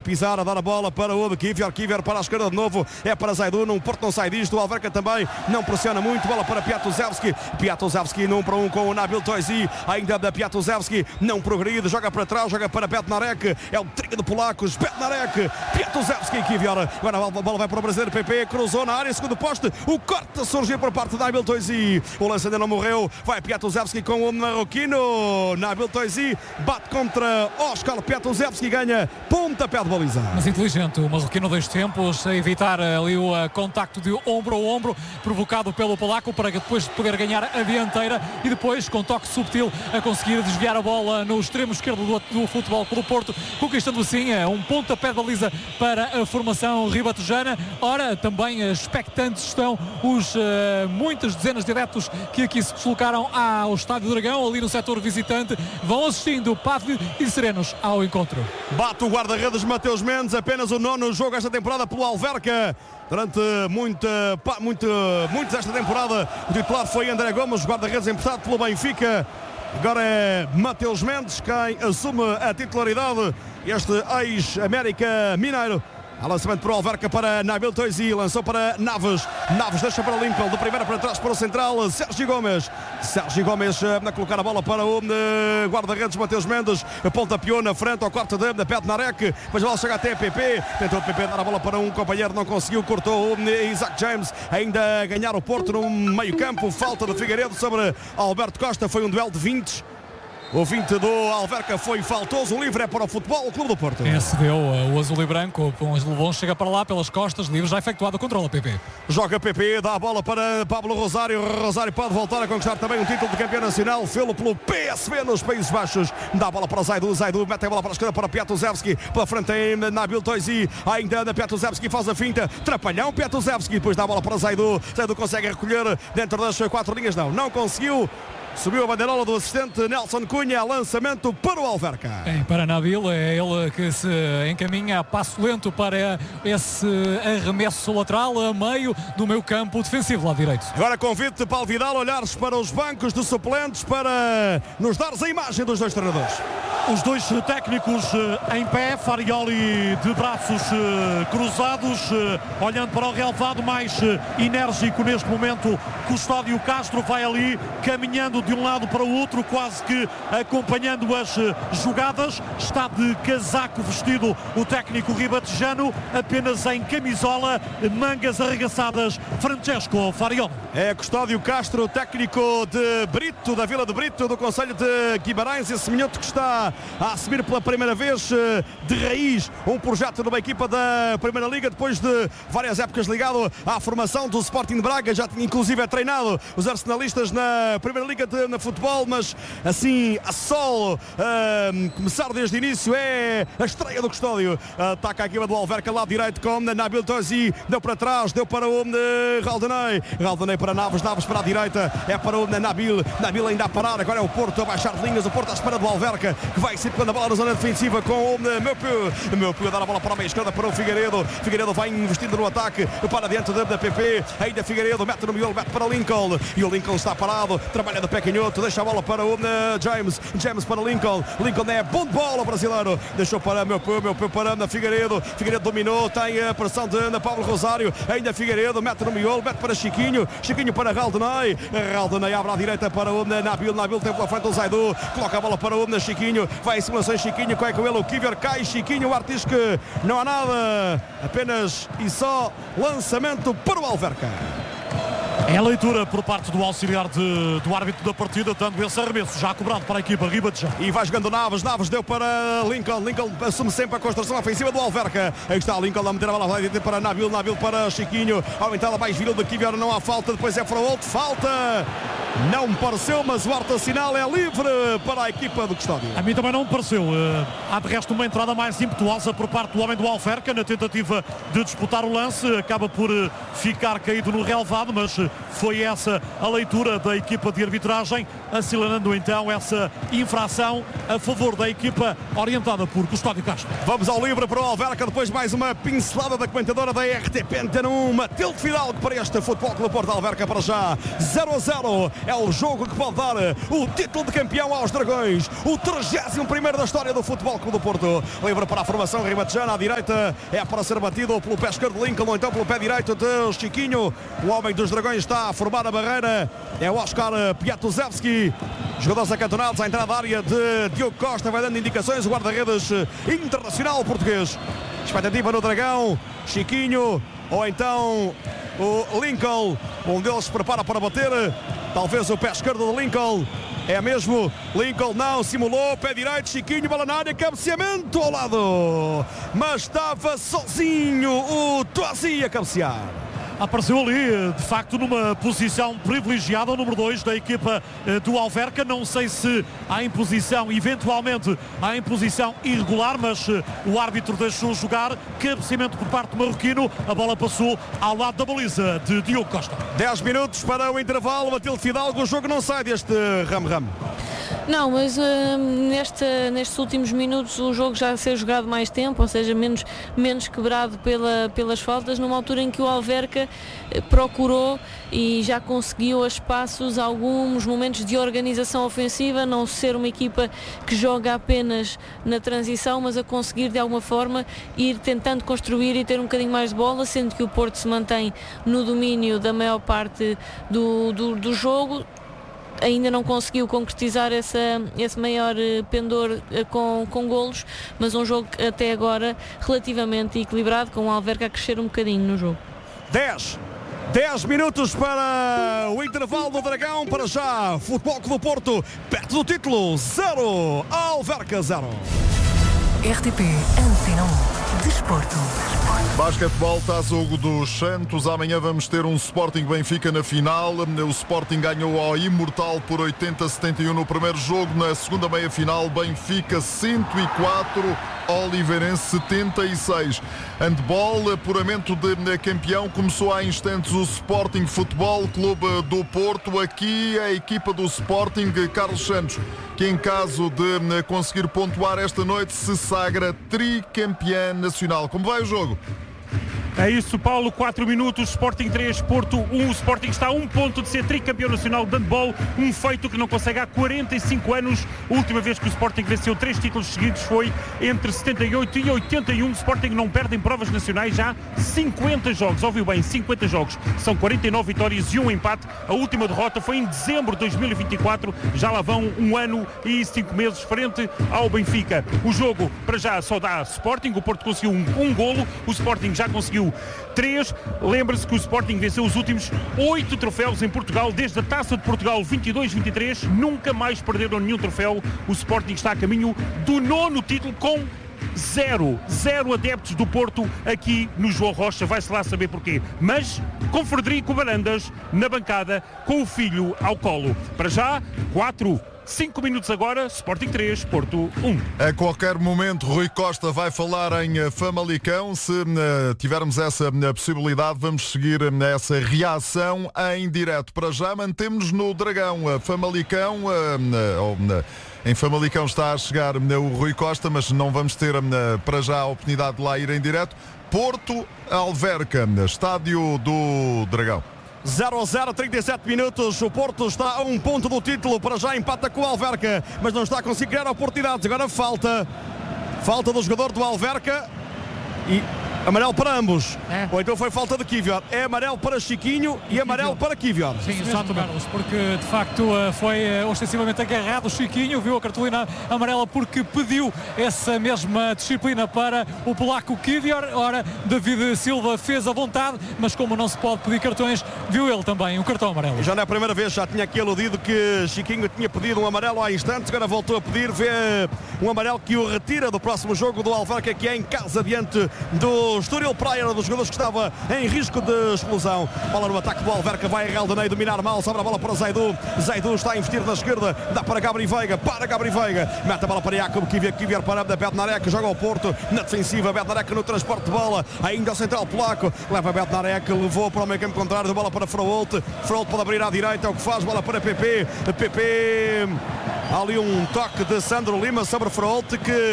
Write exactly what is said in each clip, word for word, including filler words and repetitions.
pisar, a dar a bola para o Kivior, Kivior para a esquerda de novo, é para Zaidun, o Porto não sai disto, o Alverca também não pressiona muito, bola para Piatuzewski, Piatuzewski num para um com o Nabil Toisi, ainda da Piatuzewski, não progride, joga para trás, joga para Bednarek, é o trio de polacos, Bednarek, Piatuzewski e Kivior, agora a bola vai para o brasileiro, P P, cruzou na área, segundo poste, o corte surgiu por parte de Nabil Toisi, o lance ainda não morreu, vai Piatuzewski com o marroquino, Nabil Toisi bate contra Oskar Piatuzewski, ganha pontapé de baliza. Mas inteligente, o marroquino dois tempos, a evitar ali o uh, contacto de ombro a ombro, provocado pelo polaco, para depois poder ganhar a dianteira e depois, com toque subtil, a conseguir desviar a bola no extremo esquerdo do, do Futebol Clube do Porto, conquistando assim uh, um pontapé de baliza para a formação ribatejana. Ora, também uh, expectantes estão os uh, muitas dezenas de adeptos que aqui se deslocaram ao Estádio Dragão, ali no setor visitante, vão assistindo pávidos e serenos ao encontro. Bate o guarda-redes Mateus Mendes, apenas o nono jogo esta temporada pelo Alverca. Durante muita, muita, muitos desta temporada, o titular foi André Gomes, guarda-redes emprestado pelo Benfica. Agora é Mateus Mendes quem assume a titularidade, este ex-América Mineiro. Há lançamento para o Alverca para Nabil Toisi, lançou para Naves, Naves deixa para Lincoln, de primeira para trás para o central, Sérgio Gomes, Sérgio Gomes a colocar a bola para o uh, guarda-redes Mateus Mendes, pontapeou na frente ao quarto de Bednarek, mas a bola chega até a P P, tentou o P P dar a bola para um companheiro, não conseguiu, cortou o Isaac James, ainda a ganhar o Porto no meio campo, falta de Figueiredo sobre Alberto Costa, foi um duelo de vinte. O vinte do Alverca foi faltoso, o livre é para o Futebol Clube do Porto. É, cedeu uh, o azul e branco, com os levões, chega para lá pelas costas, livre já efetuado, controla P P. Joga P P, dá a bola para Pablo Rosário, Rosário pode voltar a conquistar também um título de campeão nacional, fê-lo pelo P S V nos Países Baixos, dá a bola para Zaidu, Zaidu mete a bola para a esquerda para Piatuzewski, pela frente em Nabil Toisi, ainda na Piatuzewski faz a finta, trapalhão Piatuzewski, depois dá a bola para Zaidu, Zaidu consegue recolher dentro das quatro linhas, não, não conseguiu. Subiu a bandeirola do assistente Nelson Cunha, lançamento para o Alverca. Bem, para Nabil, é ele que se encaminha a passo lento para esse arremesso lateral a meio do meio campo defensivo lá direito. Agora convite Paulo Vidal a olhares para os bancos de suplentes para nos dares a imagem dos dois treinadores. Os dois técnicos em pé, Farioli de braços cruzados, olhando para o relvado, mais enérgico neste momento. Custódio Castro vai ali caminhando de um lado para o outro, quase que acompanhando as jogadas. Está de casaco vestido o técnico ribatejano, apenas em camisola, mangas arregaçadas, Francesco Farioli. É Custódio Castro, técnico de Brito, da Vila de Brito, do concelho de Guimarães, esse minhoto que está a assumir pela primeira vez de raiz um projeto numa equipa da Primeira Liga, depois de várias épocas ligado à formação do Sporting de Braga, já tinha inclusive treinado os arsenalistas na Primeira Liga de na futebol, mas assim a solo uh, começar desde o início é a estreia do Custódio. Ataca a equipa do Alverca, lado direito com Nabil Toisi, deu para trás, deu para o uh, Raldanei, Raldanei para Naves, Naves para a direita, é para o uh, Nabil, Nabil ainda a parar, agora é o Porto a baixar de linhas, o Porto à espera do Alverca, que vai circulando a bola na zona defensiva com o uh, Meupeu, Meupeu a dar a bola para a meia esquerda para o Figueiredo, Figueiredo vai investindo no ataque, para diante da, da P P, ainda Figueiredo mete no miolo, mete para o Lincoln, e o Lincoln está parado, trabalha de pé canhoto, deixa a bola para o uh, James, James para Lincoln, Lincoln é bom de bola brasileiro, deixou para meu meu meu para uh, Figueiredo, Figueiredo dominou, tem a pressão de uh, Pablo Rosário, ainda Figueiredo, mete no miolo, mete para Chiquinho, Chiquinho para Raldanei, Raldanei abre à direita para o uh, Nabil, Nabil tem pela frente o Zaidu, coloca a bola para o uh, Chiquinho, vai em simulação Chiquinho, cai com ele o Kivior, cai Chiquinho, o artista que não há nada, apenas e só lançamento para o Alverca. É a leitura por parte do auxiliar de, do árbitro da partida, dando esse arremesso já cobrado para a equipa ribatejana. E vai jogando Naves, Naves deu para Lincoln, Lincoln assume sempre a construção ofensiva do Alverca. Aí está Lincoln a meter a bola para Nabil, Nabil para Chiquinho, aumentada mais viril do Kivior, não há falta, depois é para o outro, falta, não me pareceu, mas o arte sinal é livre para a equipa do Custódio. A mim também não me pareceu, há de resto uma entrada mais impetuosa por parte do homem do Alverca, na tentativa de disputar o lance, acaba por ficar caído no relvado, mas foi essa a leitura da equipa de arbitragem, assinalando então essa infração a favor da equipa orientada por Custódio Castro. Vamos ao livre para o Alverca, depois mais uma pincelada da comentadora da R T P Antena um, Matilde Fidalgo para este Futebol Clube Porto. Alverca para já zero a zero É o jogo que pode dar o título de campeão aos Dragões. O trigésimo primeiro da história do Futebol Clube do Porto. Livre para a formação ribatejana. À direita é para ser batido pelo pé esquerdo de Lincoln ou então pelo pé direito de Chiquinho. O homem dos Dragões está a formar a barreira. É o Oscar Piatuzewski. Jogadores acantonados à entrada da área de Diogo Costa. Vai dando indicações. O guarda-redes internacional português. Expectativa no Dragão. Chiquinho ou então o Lincoln. Um deles se prepara para bater. Talvez o pé esquerdo de Lincoln. É mesmo. Lincoln não, simulou. Pé direito, Chiquinho, bola na área. Cabeceamento ao lado. Mas estava sozinho o Toasi a cabecear. Apareceu ali, de facto, numa posição privilegiada, o número dois da equipa do Alverca. Não sei se há imposição, eventualmente há imposição irregular, mas o árbitro deixou jogar. Cabeceamento por parte do marroquino. A bola passou ao lado da baliza de Diogo Costa. dez minutos para o intervalo. Matilde Fidalgo, o jogo não sai deste ramo-ramo. Não, mas uh, neste, nestes últimos minutos o jogo já a ser jogado mais tempo, ou seja, menos, menos quebrado pela, pelas faltas, numa altura em que o Alverca procurou e já conseguiu a espaços alguns momentos de organização ofensiva, não ser uma equipa que joga apenas na transição, mas a conseguir de alguma forma ir tentando construir e ter um bocadinho mais de bola, sendo que o Porto se mantém no domínio da maior parte do, do, do jogo. Ainda não conseguiu concretizar essa, esse maior pendor com, com golos, mas um jogo até agora relativamente equilibrado, com o Alverca a crescer um bocadinho no jogo. dez dez minutos para o intervalo do Dragão. Para já, Futebol Clube do Porto perto do título. zero, Alverca zero. R T P Antena um Desporto. Basquetebol, Tazogo dos Santos. Amanhã vamos ter um Sporting Benfica na final. O Sporting ganhou ao Imortal por oitenta a setenta e um no primeiro jogo. Na segunda meia-final, Benfica cento e quatro, Oliveirense setenta e seis. Handball, apuramento de campeão. Começou há instantes o Sporting Futebol Clube do Porto. Aqui a equipa do Sporting, Carlos Santos, que em caso de conseguir pontuar esta noite se sagra tricampeã nacional. Como vai o jogo? É isso, Paulo, quatro minutos, Sporting três, Porto um. O Sporting está a um ponto de ser tricampeão nacional de handball, um feito que não consegue há quarenta e cinco anos. A última vez que o Sporting venceu três títulos seguidos foi entre setenta e oito e oitenta e um. O Sporting não perde em provas nacionais já cinquenta jogos, ouviu bem, cinquenta jogos. São quarenta e nove vitórias e um empate. A última derrota foi em dezembro de dois mil e vinte e quatro, já lá vão um ano e cinco meses frente ao Benfica. O jogo, para já, só dá Sporting. O Porto conseguiu um, um golo, o Sporting já conseguiu três. Lembra-se que o Sporting venceu os últimos oito troféus em Portugal, desde a Taça de Portugal vinte e dois vinte e três, nunca mais perderam nenhum troféu. O Sporting está a caminho do nono título com zero, zero adeptos do Porto aqui no João Rocha, vai-se lá saber porquê, mas com Frederico Barandas na bancada, com o filho ao colo. Para já, quatro cinco minutos agora, Sporting três, Porto um. A qualquer momento Rui Costa vai falar em Famalicão. Se uh, tivermos essa uh, possibilidade, vamos seguir uh, essa reação em direto. Para já mantemos no Dragão. Uh, Famalicão, uh, uh, uh, em Famalicão está a chegar uh, o Rui Costa, mas não vamos ter uh, para já a oportunidade de lá ir em direto. Porto Alverca, estádio do Dragão. zero a zero, trinta e sete minutos. O Porto está a um ponto do título. Para já empata com o Alverca, mas não está a conseguir criar oportunidades. Agora falta. Falta do jogador do Alverca. E amarelo para ambos. É. Ou então foi falta de Kivior. É amarelo para Chiquinho e amarelo para Kivior. Sim, exato, Carlos, porque de facto foi ostensivamente agarrado o Chiquinho, viu a cartolina amarela porque pediu essa mesma disciplina para o polaco Kivior. Ora, David Silva fez a vontade, mas como não se pode pedir cartões, viu ele também o cartão amarelo. Já não é a primeira vez, já tinha aqui aludido que Chiquinho tinha pedido um amarelo há instantes, agora voltou a pedir, vê um amarelo que o retira do próximo jogo do Alverca, que é em casa diante do Estoril Praia, dos jogadores que estava em risco de exclusão. Bola no ataque do Alverca, vai a Real Danei dominar mal, sobra a bola para Zaidu. Zaidu está a investir na esquerda, dá para Gabri Veiga, para Gabri Veiga, mete a bola para Jacob Kivior, Kivior para Bednarek, joga ao Porto, na defensiva, Bednarek no transporte de bola, ainda ao central polaco, leva Bednarek, levou para o meio campo contrário, bola para Froholt, Froholt pode abrir à direita, é o que faz, bola para P P, P P, há ali um toque de Sandro Lima sobre Froholt, que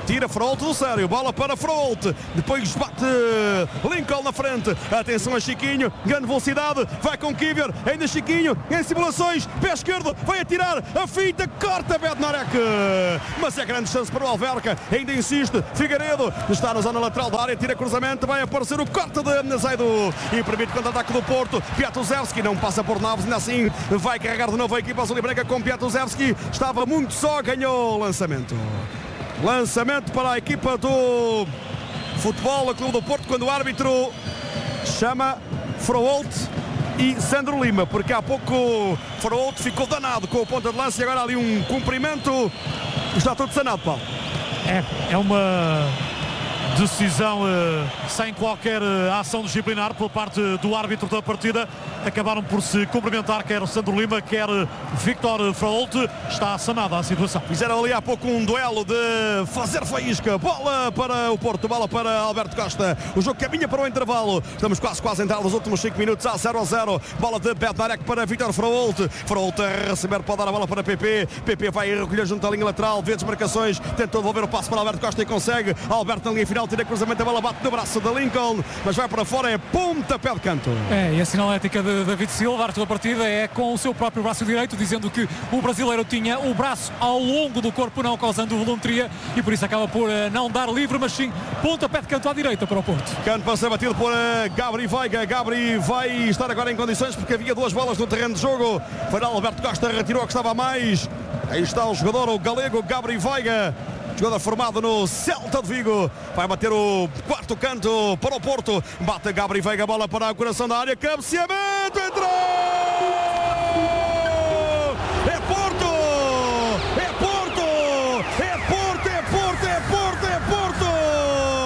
tira Frolt do sério, bola para Frolt, depois bate Lincoln na frente, atenção a Chiquinho, grande velocidade, vai com Kivior, ainda Chiquinho, em simulações, pé esquerdo, vai atirar, a finta, corta Bednarek, mas é grande chance para o Alverca, ainda insiste, Figueiredo, está na zona lateral da área, tira cruzamento, vai aparecer o corte de Zaido e permite contra-ataque do Porto, Piatuzewski não passa por Naves, ainda assim vai carregar de novo a equipa azul e branca com Piatuzewski, estava muito só, ganhou o lançamento. Lançamento para a equipa do Futebol Clube do Porto, quando o árbitro chama Froholt e Sandro Lima, porque há pouco Froholt ficou danado com o ponta de lança e agora ali um cumprimento, está tudo sanado, Paulo. É, é uma decisão uh, sem qualquer uh, ação disciplinar por parte do árbitro da partida. Acabaram por se cumprimentar, quer Sandro Lima, quer Victor Froholt. Está sanada a situação. Fizeram ali há pouco um duelo de fazer faísca. Bola para o Porto, bola para Alberto Costa. O jogo caminha para o intervalo. Estamos quase, quase a entrar nos últimos cinco minutos. A zero a zero. Bola de Bednarek para Victor Froholt. Froholt a receber, pode dar a bola para P P. P P vai recolher junto à linha lateral. Vê desmarcações. Tentou devolver o passo para Alberto Costa e consegue. Alberto na linha final. Tira cruzamento. A bola bate no braço de Lincoln. Mas vai para fora. É pontapé de canto. É, e a sinalética de David Silva, a sua partida é com o seu próprio braço direito, dizendo que o brasileiro tinha o braço ao longo do corpo, não causando volumetria, e por isso acaba por uh, não dar livre, mas sim pontapé de canto à direita para o Porto. Canto para ser batido por uh, Gabri Veiga. Gabri vai estar agora em condições porque havia duas bolas no terreno de jogo. Foi Alberto Costa, retirou a que estava a mais. Aí está o jogador, o galego Gabri Veiga. Jogador formado no Celta de Vigo. Vai bater o quarto canto para o Porto. Bate Gabri Veiga, bola para o coração da área. Cabeceamento, entrou!